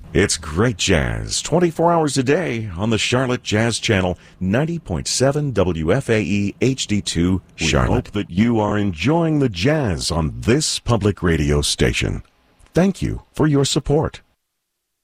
It's great jazz, 24 hours a day on the Charlotte Jazz Channel, 90.7 WFAE HD2 Charlotte. We hope that you are enjoying the jazz on this public radio station. Thank you for your support.